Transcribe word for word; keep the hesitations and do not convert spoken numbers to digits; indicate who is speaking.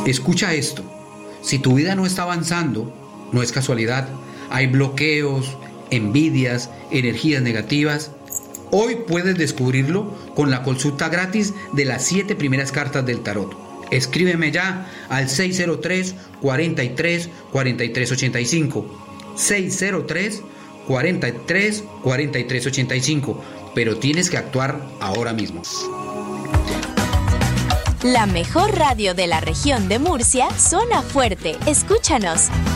Speaker 1: Escucha esto. Si tu vida no está avanzando, no es casualidad. Hay bloqueos, envidias, energías negativas. Hoy puedes descubrirlo con la consulta gratis de las siete primeras cartas del tarot. Escríbeme ya al seis cero tres, cuarenta y tres, cuarenta y tres ochenta y cinco. seis cero tres, cuarenta y tres, cuarenta y tres ochenta y cinco. Pero tienes que actuar ahora mismo.
Speaker 2: La mejor radio de la región de Murcia suena fuerte. Escúchanos.